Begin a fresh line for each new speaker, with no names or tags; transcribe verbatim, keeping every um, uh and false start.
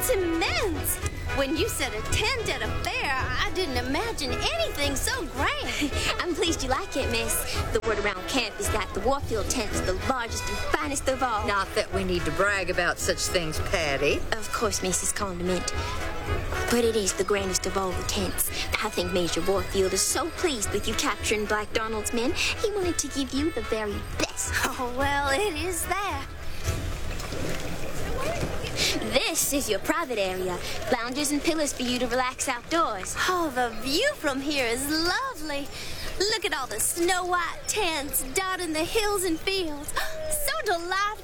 It's immense. When you said a tent at a fair, I didn't imagine anything so grand.
I'm pleased you like it, miss. The word around camp is that the Warfield tent is the largest and finest of all.
Not that we need to brag about such things, Patty.
Of course, Missus Condiment. But it is the grandest of all the tents. I think Major Warfield is so pleased with you capturing Black Donald's men, he wanted to give you the very best.
Oh, well, it is that.
This is your private area. Lounges and pillows for you to relax outdoors.
Oh, the view from here is lovely. Look at all the snow-white tents dotting the hills and fields. So delightful.